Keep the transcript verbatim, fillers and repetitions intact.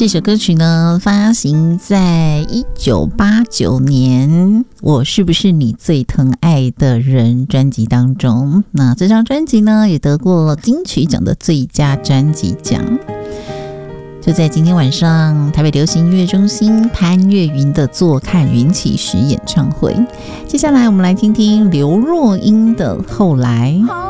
这首歌曲呢，发行在一九八九年，我是不是你最疼爱的人专辑当中。那这张专辑呢，也得过了金曲奖的最佳专辑奖。就在今天晚上，台北流行音乐中心潘越云的坐看云起时演唱会。接下来我们来听听刘若英的《后来》。